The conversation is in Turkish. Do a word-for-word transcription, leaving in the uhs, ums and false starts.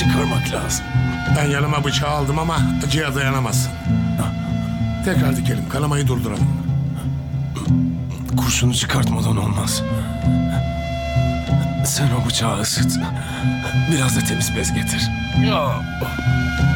çıkarmak lazım. Ben yanıma bıçağı aldım ama acıya dayanamazsın. Tekrar dikelim, kanamayı durduralım. Kurşunu çıkartmadan olmaz. Sen o bıçağı ısıt. Biraz da temiz bez getir.